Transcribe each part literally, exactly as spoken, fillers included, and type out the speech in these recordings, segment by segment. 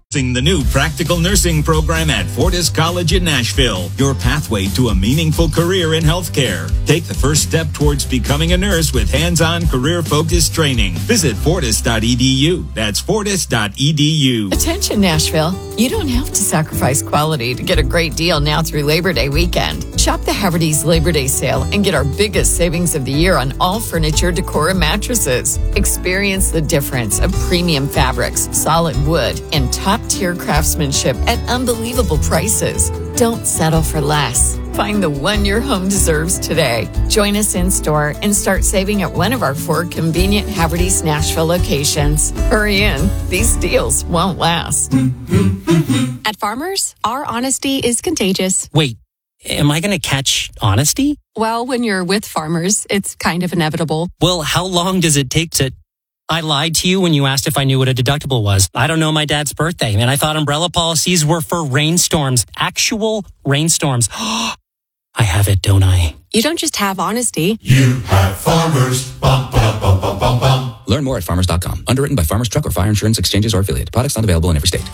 The new practical nursing program at Fortis College in Nashville, your pathway to a meaningful career in healthcare. Take the first step towards becoming a nurse with hands-on career-focused training. Visit fortis dot e d u. That's fortis dot e d u. Attention, Nashville. You don't have to sacrifice quality to get a great deal now through Labor Day weekend. Shop the Haverty's Labor Day sale and get our biggest savings of the year on all furniture, decor, and mattresses. Experience the difference of premium fabrics, solid wood, and top-tier craftsmanship at unbelievable prices. Don't settle for less. Find the one your home deserves today. Join us in-store and start saving at one of our four convenient Haverty's Nashville locations. Hurry in. These deals won't last. At Farmers, our honesty is contagious. Wait, am I going to catch honesty? Well, when you're with Farmers, it's kind of inevitable. Well, how long does it take to... I lied to you when you asked if I knew what a deductible was. I don't know my dad's birthday, and I thought umbrella policies were for rainstorms. Actual rainstorms. I have it, don't I? You don't just have honesty. You have Farmers. Bum, bum, bum, bum, bum, bum. Learn more at farmers dot com. Underwritten by Farmers Truck or Fire Insurance Exchanges or Affiliate. Products not available in every state.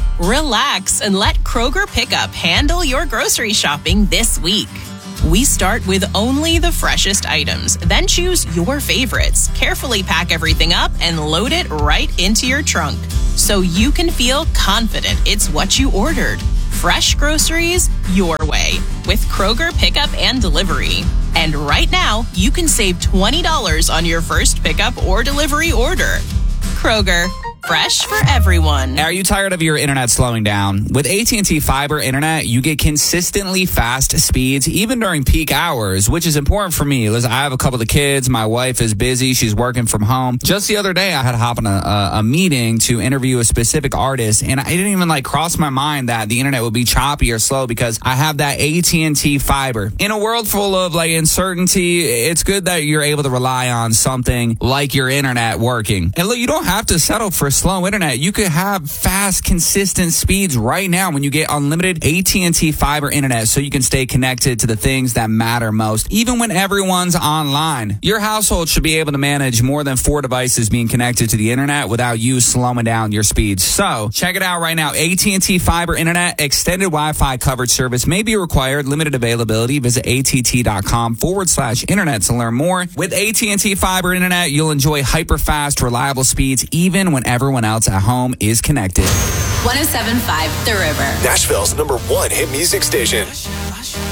Relax and let Kroger Pickup handle your grocery shopping this week. We start with only the freshest items, then choose your favorites. Carefully pack everything up and load it right into your trunk so you can feel confident it's what you ordered. Fresh groceries your way with Kroger Pickup and Delivery. And right now, you can save twenty dollars on your first pickup or delivery order. Kroger, fresh for everyone. Are you tired of your internet slowing down? With A T and T Fiber Internet, you get consistently fast speeds, even during peak hours, which is important for me. Listen, I have a couple of kids. My wife is busy. She's working from home. Just the other day, I had to hop on a, a, a meeting to interview a specific artist, and I didn't even like cross my mind that the internet would be choppy or slow because I have that A T and T Fiber. In a world full of like uncertainty, it's good that you're able to rely on something like your internet working. And look, you don't have to settle for slow internet. You could have fast, consistent speeds right now when you get unlimited A T and T Fiber Internet so you can stay connected to the things that matter most, even when everyone's online. Your household should be able to manage more than four devices being connected to the internet without you slowing down your speeds. So, check it out right now. A T and T Fiber Internet extended Wi-Fi coverage service may be required. Limited availability. Visit att.com forward slash internet to learn more. With A T and T Fiber Internet, you'll enjoy hyper-fast, reliable speeds even when everyone else at home is connected. one oh seven point five The River. Nashville's number one hit music station.